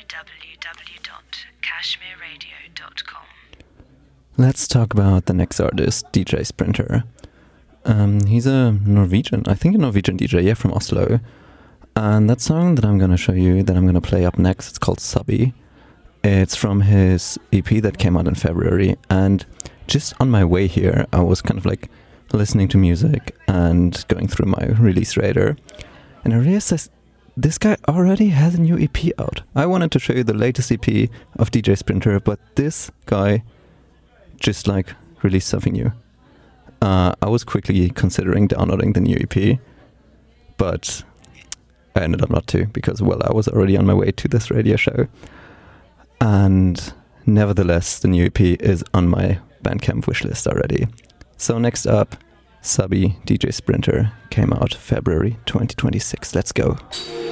www.kashmirradio.com. Let's talk about the next artist, DJ Sprinter. He's a Norwegian DJ, yeah, from Oslo. And that song that I'm going to show you, that I'm going to play up next, it's called Subby. It's from his EP that came out in February. And just on my way here, I was kind of like listening to music and going through my release radar. And I realized this guy already has a new EP out. I wanted to show you the latest EP of DJ Sprinter, but this guy just like released something new. I was quickly considering downloading the new EP, but I ended up not to because, well, I was already on my way to this radio show. And nevertheless, the new EP is on my Bandcamp wishlist already. So next up, Subby, DJ Sprinter, came out February 2026. Let's go.